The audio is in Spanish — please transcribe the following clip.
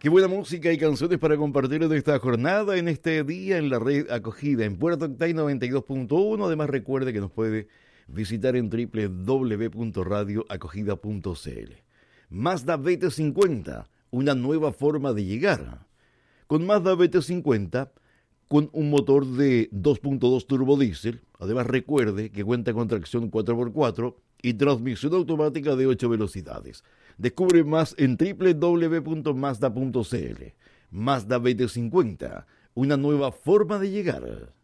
Qué buena música y canciones para compartir en esta jornada, en este día en la red acogida en Puerto Octay 92.1. Además recuerde que nos puede visitar en www.radioacogida.cl. Mazda BT50, una nueva forma de llegar. Con Mazda BT50, con un motor de 2.2 turbodiesel, además recuerde que cuenta con tracción 4x4 y transmisión automática de 8 velocidades. Descubre más en www.mazda.cl. Mazda BT50, una nueva forma de llegar.